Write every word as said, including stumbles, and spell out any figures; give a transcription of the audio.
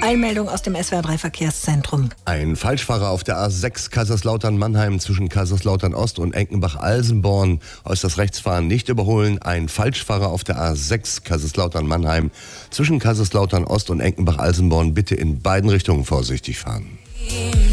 Eilmeldung aus dem S W R drei Verkehrszentrum. Ein Falschfahrer auf der A sechs Kaiserslautern-Mannheim zwischen Kaiserslautern-Ost und Enkenbach-Alsenborn. Äußerst rechts fahren, nicht überholen. Ein Falschfahrer auf der A sechs Kaiserslautern-Mannheim zwischen Kaiserslautern-Ost und Enkenbach-Alsenborn. Bitte in beiden Richtungen vorsichtig fahren.